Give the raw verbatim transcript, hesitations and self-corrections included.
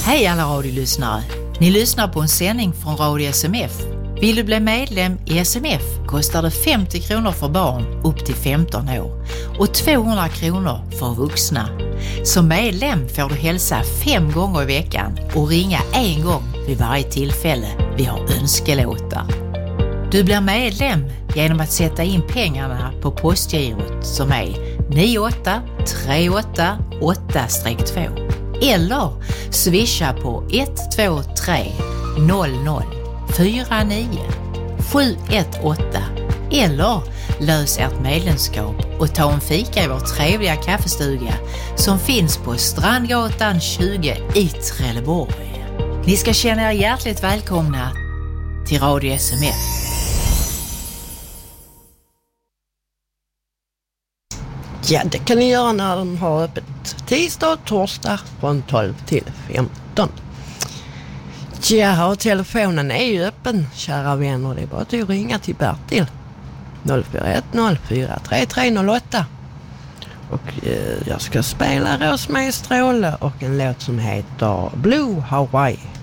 Hej alla radiolyssnare! Ni lyssnar på en sändning från Radio S M F. Vill du bli medlem i S M F kostar det femtio kronor för barn upp till femton år och tvåhundra kronor för vuxna. Som medlem får du hälsa fem gånger i veckan och ringa en gång vid varje tillfälle vi har önskelåtar. Du blir medlem genom att sätta in pengarna på postgirot som är nio åtta tre åtta åtta två eller swisha på ett två tre noll noll fyra nio sju ett åtta eller lös ert medlemskap och ta en fika i vår trevliga kaffestuga som finns på Strandgatan tjugo i Trelleborg. Ni ska känna er hjärtligt välkomna till Radio S M F. Ja, det kan ni göra när de har öppet tisdag och torsdag från tolv till femton. Ja, och telefonen är ju öppen, kära vänner. Det är bara att ringa till Bertil noll fyra ett noll fyra tre tre noll åtta. Och eh, jag ska spela Rosmarie Stråle och en låt som heter Blue Hawaii.